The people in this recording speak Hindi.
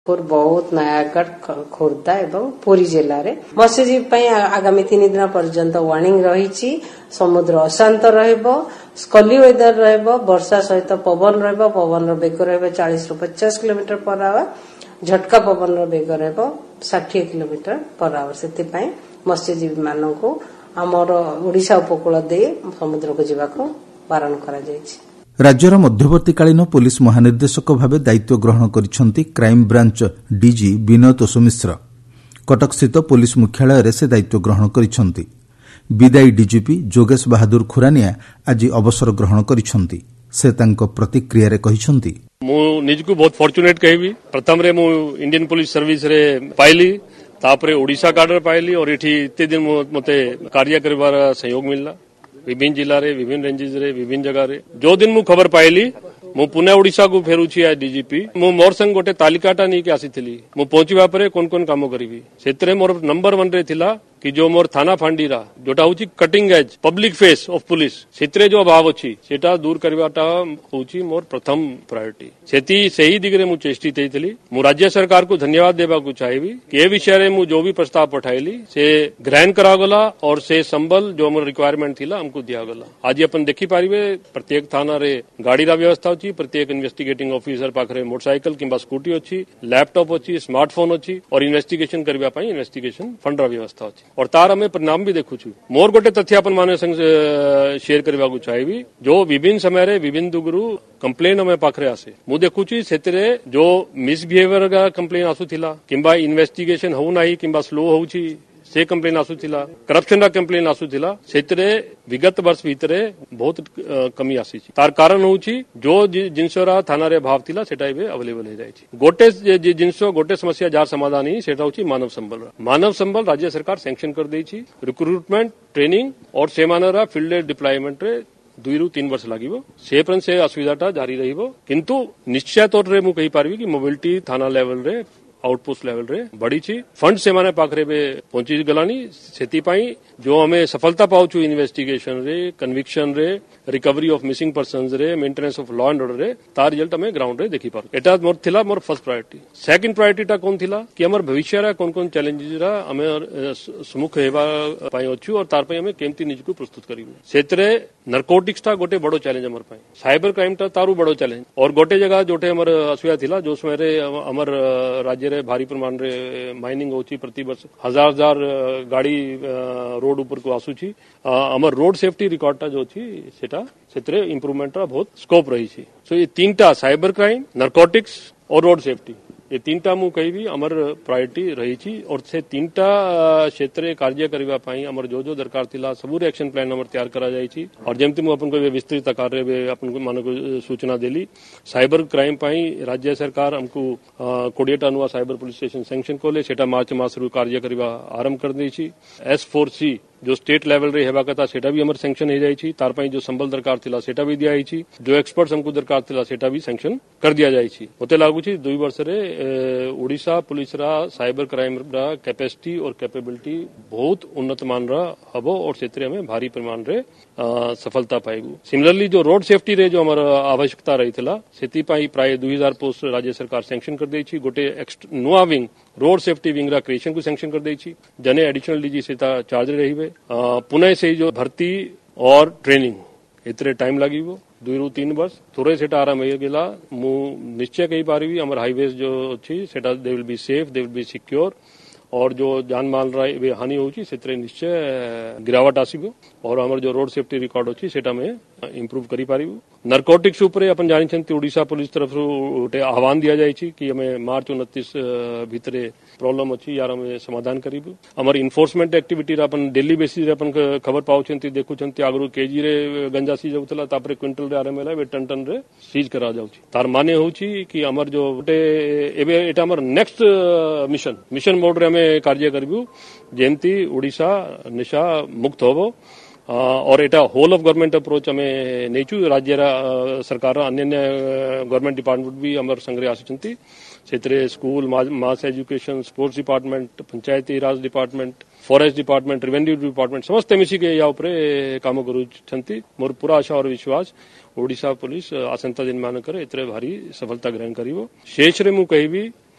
बहुत नयागढ़ खोर्धा एवं पुरी जिले में मत्स्यजीवी आगामी 3 दिन पर्यंत वार्निंग रही। समुद्र अशांत स्कली वेदर वर्षा सहित पवन पवन बेग 40 ରୁ 50 किलोमीटर पर आवर झटका पवन बेग 60 किलोमीटर पर आवर से मत्स्यजीवी मानक आमर ओडिशा उपकूल दे समुद्र को जावाक बारण करा जायछि। राज्यर मध्यवर्तीकालीन पुलिस महानिर्देशक भाव दायित्व ग्रहण करिसेंती क्राइम ब्रांच डीजी विनय तोष मिश्र। कटक स्थित पुलिस मुख्यालय से दायित्व ग्रहण करिसेंती। विदायी डीजीपी जोगेश बहादुर खुरानिया आज अवसर ग्रहण करिसेंती। से तांको प्रतिक्रिया रे कहिसेंती, मु निजकु बहुत फॉर्चुनेट कहबी। प्रथम रे मु इंडियन पुलिस सर्विस रे पाइली, तापरे ओडिशा कार्डर पाइली और एठी इते दिन मते कार्य करबार सहयोग मिलला। विभिन्न जिला रे, विभिन्न रेंजेस रे, विभिन्न जगह रे जो दिन मु खबर पाइली मु पुणे ओडिशा को फेरुछि आ डीजीपी मु मोर संग गोटे तालिकाटा नहीं के आसीथिली। मु पहुंचीबा परे कोन कोन काम करिवि सेतरे मोर नंबर 1 रे थिला कि जो मोर थाना फांडीरा जोटा होची cutting edge public face of police सेतरे जो अभाव अछि सेटा दूर करबाटा होची मोर प्रथम प्रायोरिटी। सेती सही दिगरे मु चेष्टित हेतिली। मु राज्य सरकार को धन्यवाद देबा को चाहिबी कि ए विषय रे मु जो भी प्रस्ताव पठाइली से ग्रहण करा गला और से संबल जो मोर रिक्वायरमेंट थिला हमको दिया गला। आज अपन देखि पारिबे प्रत्येक थाना रे गाड़ी रा व्यवस्था अछि, प्रत्येक इन्वेस्टिगेटिंग ऑफिसर पाखरे मोटरसाइकिल किंबा स्कूटी अछि, लैपटॉप अछि, स्मार्टफोन अछि और इन्वेस्टिगेशन करबा पई इन्वेस्टिगेशन फंड रा व्यवस्था अछि और तार हमें परिणाम भी देखु छु। मोर गोटे तथ्य अपन माने संग शेयर करबा को चाहिबी। जो विभिन्न समय रे विभिन्न दुगुरु कंप्लेन हमें पाखरे आसे मु देखु छु सेतरे जो मिसबिहेवियर का कंप्लेन आसुथिला किंबा इन्वेस्टिगेशन हो नाही किंबा स्लो होउछि से कंप्लेन आसुथिला, करप्शन का कंप्लेन आसुथिला सेतरे विगत वर्ष भीतरे बहुत कमी आसीछि। तार कारण होउछि जो जिनसरा थाना रे भाव थिला सेटा एबे अवेलेबल हे जायछि। गोटे जिनसो गोटे समस्या जार समाधान ही सेटा होछि मानव संबल राज्य सरकार सैंक्शन कर देछि। रिक्रूटमेंट ट्रेनिंग और सेमानरा फील्ड डिप्लॉयमेंट रे 2 ରୁ 3 वर्ष लागिबो। से परन से असुविधाटा जारी रहिबो किंतु निश्चय तौर रे मु कहि पारबी कि मोबिलिटी थाना लेवल रे आउटपोस्ट लेवल रे बड़ी छी। फंड से माने पाखरे बे पहुंची गलानी सेती पाई जो हमें सफलता पाउछु इन्वेस्टिगेशन रे, कन्विक्शन रे, रिकवरी ऑफ मिसिंग पर्सन्स रे, maintenance of law and order रे तार रिजल्ट हमें ग्राउंड रे देखि पार। एटा मोर थिला more first priority. Second priority टा कोन थिला कि हमर भविष्य रा कोन कोन चैलेंजेस रा हमें सम्मुख हेबा पाई अछु और तार पई हमें केमती निज को प्रस्तुत करिबो। सेतरे नारकोटिक्स टा गोटे बड़ो चैलेंज हमर पाई, साइबर क्राइम टा तारु बड़ो चैलेंज और गोटे जगह जोटे हमर असुविधा थिला जो समय रे हमर राज्य रे भारी प्रमाण रे माइनिंग होची। प्रति वर्ष हजार गाड़ी रोड ऊपर को आसुची। हमर रोड सेफ्टी रिकॉर्ड टा जो छी सेटा सेतरे इंप्रूवमेंट रा बहुत स्कोप रही छी। सो ये तीनटा साइबर क्राइम, नारकोटिक्स और रोड सेफ्टी ये तीनटा मु कहिबी हमर प्रायोरिटी रही छी और से तीनटा क्षेत्र कार्य करबा पई हमर जो जो दरकार थिला सबु एक्शन प्लान हमर तैयार करा जाई छी और जेमति मु अपन को विस्तृत आकार रे अपन को माने को सूचना देली। साइबर क्राइम पई राज्य सरकार हमको 20 नुआ साइबर पुलिस स्टेशन सैंक्शन कोले सेटा मार्च मास रु कार्य करबा आरंभ कर दै छी। S4C जो स्टेट लेवल रे हेबा कथा सेटा भी हमर सैंक्शन हे जाई छी। तार पई जो संबल दरकार थिला सेटा भी दिया छी। जो एक्सपर्ट्स हमको दरकार थिला सेटा भी सैंक्शन कर दिया जाई छी। ओते लागू छी 2 वर्ष रे ओडिशा पुलिस रा साइबर क्राइम रा कैपेसिटी और कैपेबिलिटी बहुत उन्नत मान रा हबो और सेतरे में भारी प्रमाण रे सफलता पाएगु। सिमिलरली जो रोड सेफ्टी रे जो हमर आवश्यकता रही थिला सेति पई प्राय 2000 पोस्ट राज्य सरकार सैंक्शन कर दै छी। गोटे नुआ विंग रोड सेफ्टी विंग रा क्रिएशन को सैंक्शन कर दै छी। जने एडिशनल डीजी सेता चार्ज रहिबे। पुणे से जो भर्ती और ट्रेनिंग एतरे टाइम लागिबो 2 ରୁ 3 वर्ष थोड़े सेटा आराम हे गेला। मु निश्चय कहि पारिबी हमर हाईवेज जो अछि सेटा they will be safe, they will be secure और जो जान माल रा हानि होची सेतरे निश्चय गिरावट आसीबो और हमर जो रोड सेफ्टी रिकॉर्ड अछि सेटा में इंप्रूव करि पारिबो। नारकोटिक्स ऊपर अपन जानि छथि ओडिशा पुलिस तरफ गोटे आह्वान दिया जाय छी कि हमें मार्च 29 भितरे प्रॉब्लम अछि यार हमें समाधान करिबो। हमर इन्फोर्समेंट एक्टिविटी रा अपन डेली बेसिस रे अपन खबर पाउ छथि देखु छथि आगरो केजी रे गंजा सीज होतला तापरे क्विंटल रे आरएमएल वे टन टन रे सीज करा जाउछि। तार माने होछि कि हमर जो गोटे एबे एटा हमर नेक्स्ट मिशन मोड रे हमें कार्य करिबो जेमती ओडिशा निशा मुक्त होबो और एटा होल ऑफ गवर्नमेंट अप्रोच हमें नेचु। राज्य सरकार अन्य गवर्नमेंट डिपार्टमेंट भी हमर संग्रह आसिछंती सेतरे स्कूल, मास एजुकेशन, स्पोर्ट्स डिपार्टमेंट, पंचायती राज department, forest department, revenue department समस्त मिसिके या उपरे काम करूछंती। मोर पूरा आशा और विश्वास ओडिशा पुलिस आसंता दिन मानकर एतरे भारी सफलता ग्रहण करिवो। शेष रे मु कहिबी